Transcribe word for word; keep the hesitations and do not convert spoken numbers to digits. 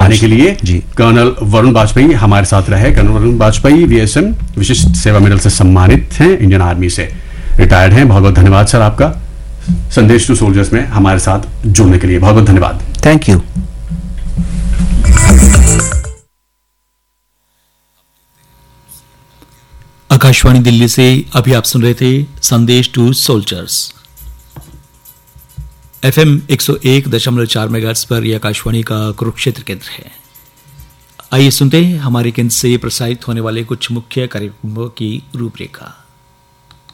आने के लिए। जी। कर्नल वरुण वाजपेयी हमारे साथ रहे। कर्नल वरुण वाजपेयी वीएसएम विशिष्ट सेवा मेडल से सम्मानित हैं, इंडियन आर्मी से रिटायर्ड हैं। बहुत बहुत धन्यवाद सर आपका संदेश टू सोल्जर्स में हमारे साथ जुड़ने के लिए। बहुत बहुत धन्यवाद। Thank you. आकाशवाणी दिल्ली से अभी आप सुन रहे थे संदेश टू सोल्जर्स। एफएम एक सौ एक दशमलव चार मेगाहर्ट्ज पर यह आकाशवाणी का कुरुक्षेत्र केंद्र है। आइए सुनते हैं हमारे केंद्र से प्रसारित होने वाले कुछ मुख्य कार्यक्रमों की रूपरेखा।